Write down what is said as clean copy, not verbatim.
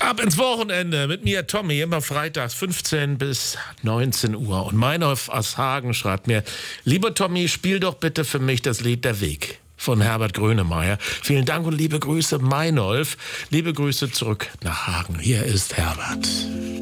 Ab ins Wochenende mit mir, Tommy, immer freitags 15 bis 19 Uhr. Und Meinolf aus Hagen schreibt mir: Lieber Tommy, spiel doch bitte für mich das Lied Der Weg von Herbert Grönemeyer. Vielen Dank und liebe Grüße, Meinolf. Liebe Grüße zurück nach Hagen. Hier ist Herbert.